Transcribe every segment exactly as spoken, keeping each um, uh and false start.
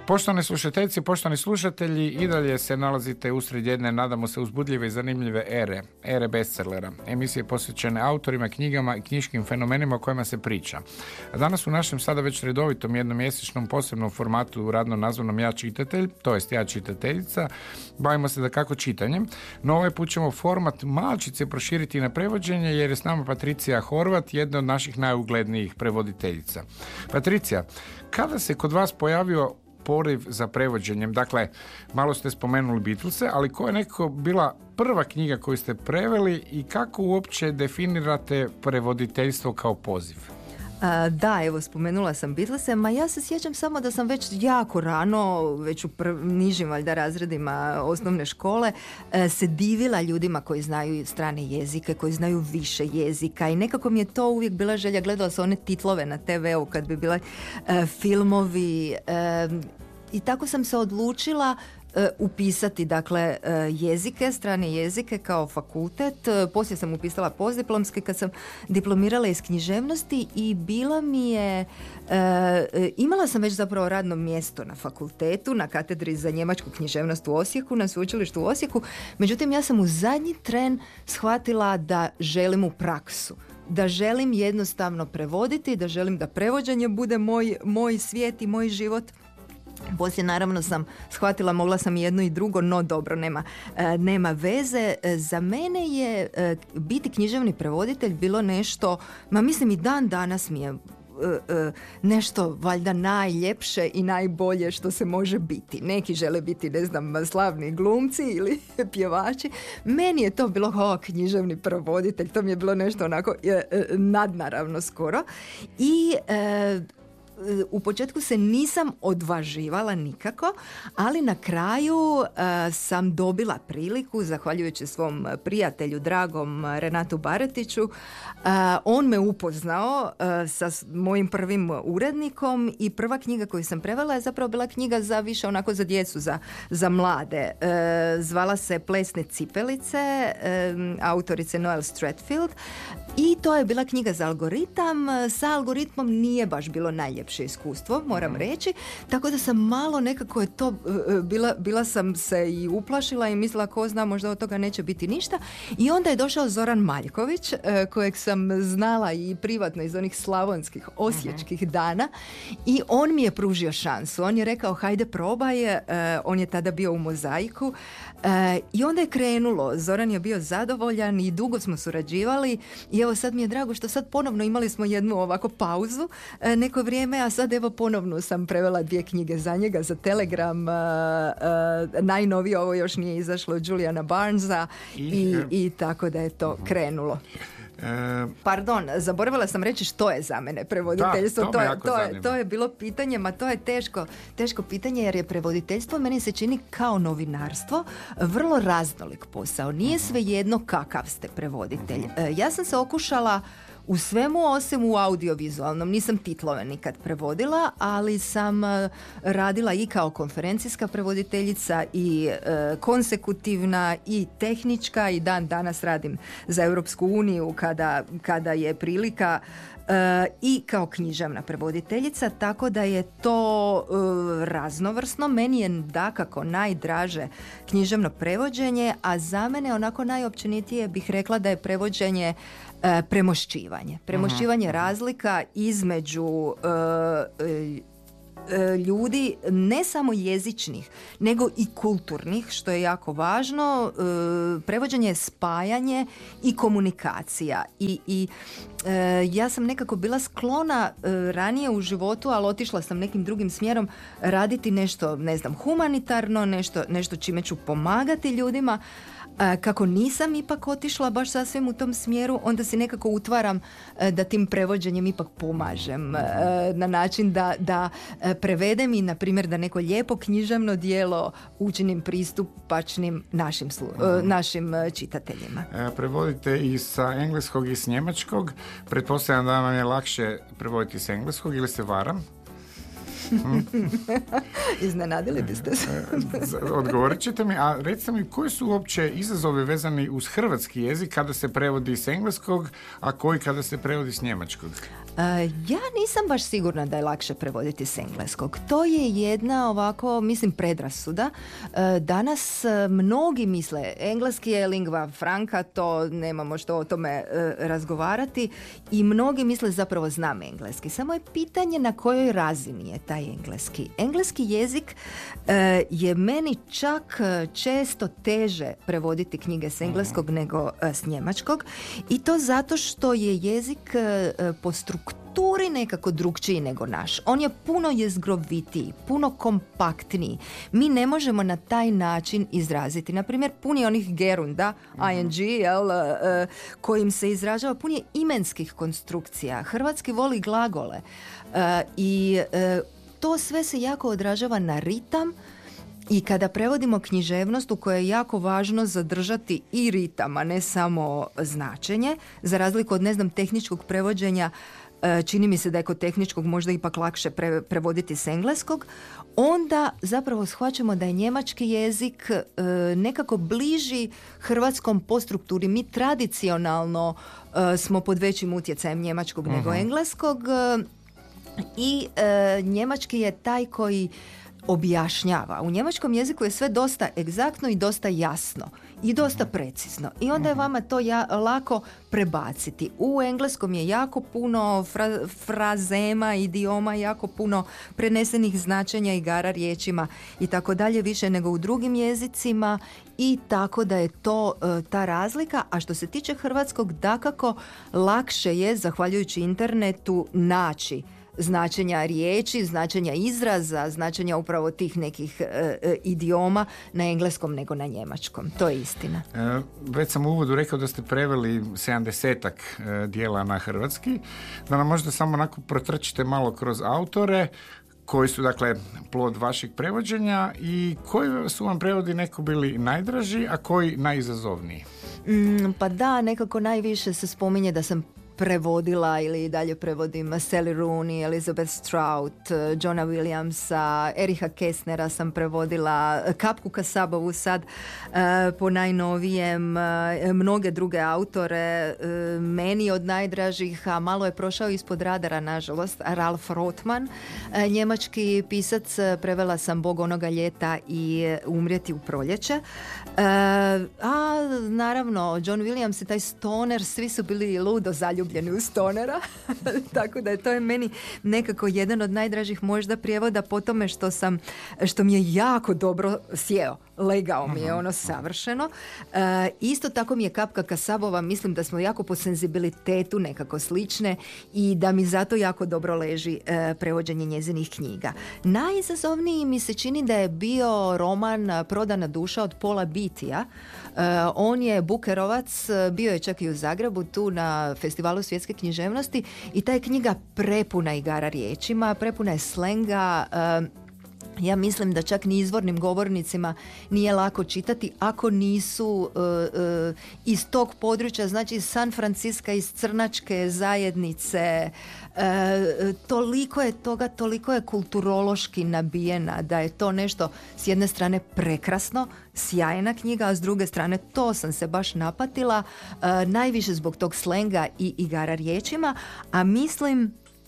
Poštovane slušateljice, poštovani slušatelji, i dalje se nalazite usred jedne, nadamo se, uzbudljive i zanimljive ere, ere bestsellera, emisije posvećene autorima, knjigama i knjiškim fenomenima o kojima se priča. A danas u našem sada već redovitom jednomjesečnom posebnom formatu radno nazvanom Ja čitatelj, to jest Ja čitateljica, bavimo se da kako čitanjem, no ovaj put ćemo format malčice proširiti na prevođenje jer je s nama Patricija Horvat, jedna od naših najuglednijih prevoditeljica. Patricija, kada se kod vas pojavio poriv za prevođenjem? Dakle, malo ste spomenuli Beatlese, ali koja je nekako bila prva knjiga koju ste preveli i kako uopće definirate prevoditeljstvo kao poziv? A, da, evo, spomenula sam Beatlese, ma ja se sjećam samo da sam već jako rano, već u prv, nižim valjda razredima osnovne škole, e, se divila ljudima koji znaju strane jezike, koji znaju više jezika i nekako mi je to uvijek bila želja. Gledala sam one titlove na te veu kad bi bila e, filmovi e, i tako sam se odlučila upisati, dakle, jezike, strane jezike kao fakultet. Poslije sam upisala postdiplomski kad sam diplomirala iz književnosti i bila mi je, e, imala sam već zapravo radno mjesto na fakultetu, na katedri za njemačku književnost u Osijeku, na sveučilištu u Osijeku. Međutim, ja sam u zadnji tren shvatila da želim u praksu. Da želim jednostavno prevoditi, da želim da prevođenje bude moj, moj svijet i moj život. Poslije naravno sam shvatila, mogla sam jedno i drugo, no dobro, nema, nema veze. Za mene je biti književni prevoditelj bilo nešto, ma mislim i dan danas mi je nešto valjda najljepše i najbolje što se može biti. Neki žele biti, ne znam, slavni glumci ili pjevači. Meni je to bilo o, književni prevoditelj, to mi je bilo nešto onako nadnaravno skoro. I e, u početku se nisam odvaživala nikako, ali na kraju uh, sam dobila priliku, zahvaljujući svom prijatelju dragom Renatu Baretiću. Uh, on me upoznao uh, sa mojim prvim urednikom i prva knjiga koju sam prevela je zapravo bila knjiga za više onako za djecu, za, za mlade. Uh, zvala se Plesne cipelice, um, autorice Noel Stratfield, i to je bila knjiga za algoritam. Sa algoritmom nije baš bilo najljepše iskustvo, moram reći, tako da sam malo nekako je to, bila, bila sam se i uplašila i mislila ko zna, možda od toga neće biti ništa. I onda je došao Zoran Maljković, kojeg sam znala i privatno iz onih slavonskih, osječkih dana, i on mi je pružio šansu. On je rekao hajde probaj, on je tada bio u Mozaiku i onda je krenulo. Zoran je bio zadovoljan i dugo smo surađivali i evo sad mi je drago što sad ponovno imali smo jednu ovako pauzu neko vrijeme, a sad evo ponovno sam prevela dvije knjige za njega, za Telegram, uh, uh, najnovije, ovo još nije izašlo, Juliana Barnesa i, i, i tako da je to krenulo. E... Pardon, zaboravila sam reći što je za mene prevoditeljstvo. Da, to, to, je, to, je, to je bilo pitanje, ma to je teško, teško pitanje jer je prevoditeljstvo meni se čini kao novinarstvo vrlo raznolik posao. Nije svejedno kakav ste prevoditelj. E, ja sam se okušala u svemu osim u audiovizualnom. Nisam titlove nikad prevodila, ali sam radila i kao konferencijska prevoditeljica i e, konsekutivna i tehnička, i dan danas radim za Europsku uniju kada, kada je prilika, e, i kao književna prevoditeljica, tako da je to e, raznovrsno. Meni je dakako najdraže književno prevođenje, a za mene onako najopćenitije bih rekla da je prevođenje premošćivanje. Premošćivanje razlika između uh, uh, ljudi ne samo jezičnih, nego i kulturnih, što je jako važno. Uh, prevođenje je spajanje i komunikacija. I, i uh, ja sam nekako bila sklona uh, ranije u životu, ali otišla sam nekim drugim smjerom raditi nešto, ne znam, humanitarno, nešto, nešto čime ću pomagati ljudima. Kako nisam ipak otišla baš sasvim u tom smjeru, onda si nekako utvaram da tim prevođenjem ipak pomažem na način da, da prevedem i, na primjer, da neko lijepo književno djelo učinim pristupačnim našim, slu, uh-huh. našim čitateljima. E, prevodite i sa engleskog i s njemačkog. Pretpostavljam da vam je lakše prevoditi s engleskog ili se varam? Iznenadili biste se. Odgovorit ćete mi, a recite mi koji su uopće izazovi vezani uz hrvatski jezik kada se prevodi s engleskog, a koji kada se prevodi s njemačkog? Uh, ja nisam baš sigurna da je lakše prevoditi s engleskog. To je jedna ovako, mislim, predrasuda. Uh, danas uh, mnogi misle, engleski je lingva franca, to nemamo što o tome uh, razgovarati, i mnogi misle zapravo znam engleski. Samo je pitanje na kojoj razini je taj engleski. Engleski jezik uh, je meni čak uh, često teže prevoditi knjige s engleskog mm-hmm. nego uh, s njemačkog, i to zato što je jezik uh, po strukturi nekako drugčiji nego naš. On je puno jezgrovitiji, puno kompaktniji. Mi ne možemo na taj način izraziti. Na primjer, pun je onih gerunda, mm-hmm. ing, jel, uh, kojim se izražava, pun je imenskih konstrukcija. Hrvatski voli glagole. Uh, I uh, to sve se jako odražava na ritam. I kada prevodimo književnost, u kojoj je jako važno zadržati i ritam, a ne samo značenje, za razliku od, ne znam, tehničkog prevođenja, čini mi se da je kod tehničkog možda ipak lakše pre, prevoditi s engleskog, onda zapravo shvaćamo da je njemački jezik e, nekako bliži hrvatskom po strukturi. Mi tradicionalno e, smo pod većim utjecajem njemačkog uh-huh. nego engleskog e, i e, njemački je taj koji objašnjava. U njemačkom jeziku je sve dosta egzaktno i dosta jasno i dosta precizno. I onda je vama to ja, lako prebaciti. U engleskom je jako puno fra, frazema, idioma, jako puno prenesenih značenja, igara riječima i tako dalje, više nego u drugim jezicima, i tako da je to uh, ta razlika. A što se tiče hrvatskog, dakako lakše je, zahvaljujući internetu, naći značenja riječi, značenja izraza, značenja upravo tih nekih e, e, idioma na engleskom nego na njemačkom. To je istina. E, već sam u uvodu rekao da ste preveli sedamdesetak e, dijela na hrvatski. Da nam možda samo onako protrčite malo kroz autore koji su, dakle, plod vašeg prevođenja i koji su vam prevodi neko bili najdraži, a koji najizazovniji? Mm, pa da, nekako najviše se spominje da sam prevodila ili dalje prevodim Sally Rooney, Elizabeth Strout, Johna Williamsa, Ericha Kessnera sam prevodila, Kapku Kasabovu sad uh, po najnovijem, uh, mnoge druge autore, uh, meni od najdražih, a malo je prošao ispod radara, nažalost, Ralf Rothman, uh, njemački pisac, prevela sam Bog onoga ljeta i Umrijeti u proljeće. Uh, a naravno, John Williams i taj stoner, svi su bili ludo zaljubljeni u stonera, tako da je to je meni nekako jedan od najdražih možda prijevoda po tome što sam, što mi je jako dobro sjeo. Legao mi je ono savršeno. E, isto tako mi je Kapka Kasabova, mislim da smo jako po senzibilitetu nekako slične i da mi zato jako dobro leži e, prevođenje njezinih knjiga. Najizazovniji mi se čini da je bio roman Prodana duša od Paula Beattija. E, on je bukerovac, bio je čak i u Zagrebu tu na Festivalu svjetske književnosti i ta je knjiga prepuna igara riječima, prepuna je slenga. E, Ja mislim da čak ni izvornim govornicima nije lako čitati ako nisu uh, uh, iz tog područja, znači iz San Franciska, iz crnačke zajednice. Uh, toliko je toga, toliko je kulturološki nabijena da je to nešto s jedne strane prekrasno, sjajna knjiga, a s druge strane to sam se baš napatila, uh, najviše zbog tog slenga i igara riječima, a mislim,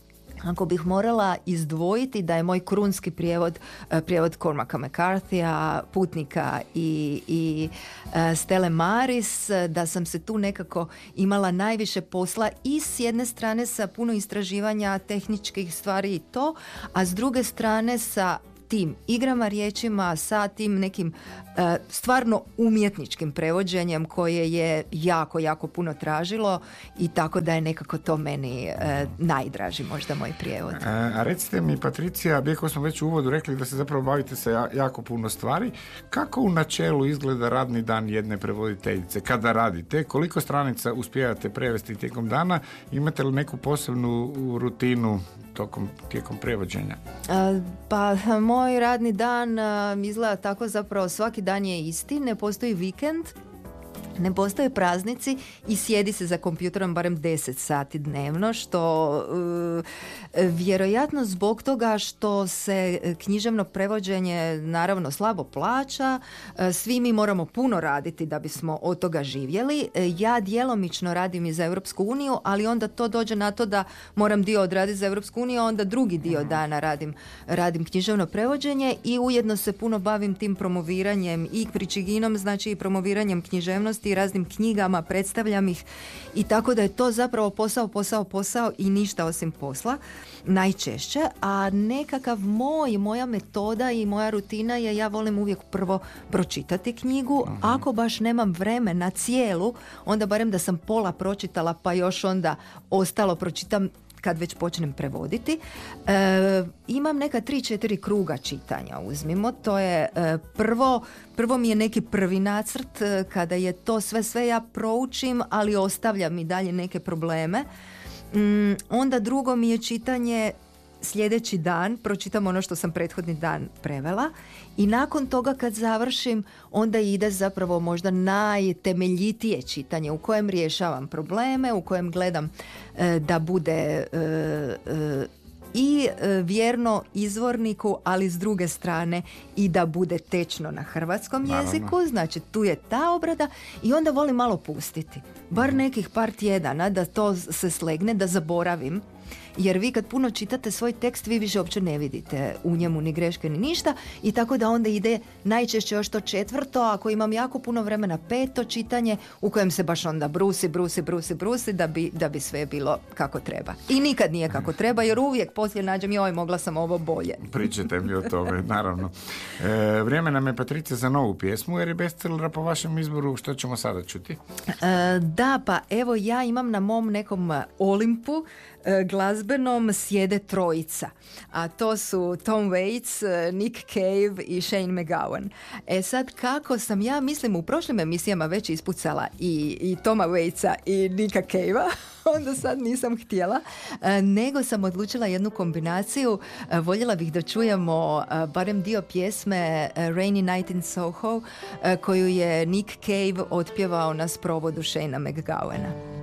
ako bih morala izdvojiti, da je moj krunski prijevod, prijevod Cormaca McCarthyja, Putnika i, i uh, Stele Maris, da sam se tu nekako imala najviše posla i s jedne strane sa puno istraživanja tehničkih stvari i to, a s druge strane sa tim igrama riječima, sa tim nekim e, stvarno umjetničkim prevođenjem koje je jako, jako puno tražilo i tako da je nekako to meni e, najdraži možda moj prijevod. A, a recite mi, Patricija, iako smo već u uvodu rekli da se zapravo bavite sa jako puno stvari, kako u načelu izgleda radni dan jedne prevoditeljice? Kada radite, koliko stranica uspijevate prevesti tijekom dana? Imate li neku posebnu rutinu tokom, tijekom prevođenja? A, pa moj radni dan a, izgleda tako, zapravo svaki dan je isti, ne postoji vikend. Ne postoje praznici i sjedi se za kompjuterom barem deset sati dnevno, što uh, vjerojatno zbog toga što se književno prevođenje naravno slabo plaća, uh, svi mi moramo puno raditi da bismo od toga živjeli. Uh, ja djelomično radim i za Europsku uniju, ali onda to dođe na to da moram dio odraditi za Europsku uniju, a onda drugi dio dana radim, radim književno prevođenje i ujedno se puno bavim tim promoviranjem i Pričiginom, znači i promoviranjem književnosti i raznim knjigama, predstavljam ih i tako da je to zapravo posao, posao, posao i ništa osim posla najčešće, a nekakav moj, moja metoda i moja rutina je ja volim uvijek prvo pročitati knjigu, uh-huh. ako baš nemam vremena cijelu, onda barem da sam pola pročitala pa još onda ostalo pročitam kad već počnem prevoditi. E, imam neka tri, četiri kruga čitanja, uzmimo. To je e, prvo, prvo mi je neki prvi nacrt, e, kada je to sve, sve ja proučim, ali ostavljam i dalje neke probleme. Mm, onda drugo mi je čitanje sljedeći dan, pročitam ono što sam prethodni dan prevela i nakon toga kad završim onda ide zapravo možda najtemeljitije čitanje u kojem rješavam probleme, u kojem gledam e, da bude e, e, i e, vjerno izvorniku, ali s druge strane i da bude tečno na hrvatskom jeziku. Naravno. Znači tu je ta obrada i onda volim malo pustiti. Bar nekih par tjedana da to se slegne, da zaboravim. Jer vi kad puno čitate svoj tekst, vi više uopće ne vidite u njemu ni greške ni ništa i tako da onda ide najčešće još to četvrto, ako imam jako puno vremena, peto čitanje u kojem se baš onda brusi, brusi, brusi, brusi da bi, da bi sve bilo kako treba. I nikad nije kako treba jer uvijek poslije nađem joj, mogla sam ovo bolje. Pričajte mi o tome, naravno. E, vrijeme nam je, Patricija, za novu pjesmu jer je bestselera po vašem izboru. Što ćemo sada čuti? E, da, pa evo ja imam na mom nekom Olimpu glazbenom sjede trojica, a to su Tom Waits, Nick Cave i Shane MacGowan. E sad kako sam ja, mislim, u prošlim emisijama već ispucala i, i Toma Waitsa i Nicka Cavea, onda sad nisam htjela, nego sam odlučila jednu kombinaciju. Voljela bih da čujemo barem dio pjesme Rainy Night in Soho koju je Nick Cave otpjevao na sprovodu Shanea MacGowana.